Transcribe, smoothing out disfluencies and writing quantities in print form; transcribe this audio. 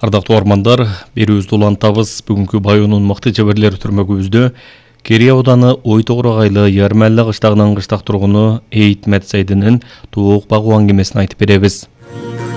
Ардактуу армандар, берүүбүздү улантабыз. Бүгүнкү Байонун мыкты жеберлери түрмөгүбүздө Керей ауданы Ойтогур агайлы Ярмалла кыштагынын кыштак тургуну Эйит Матсайдынын туук багуу аңгемесин айтып беребиз.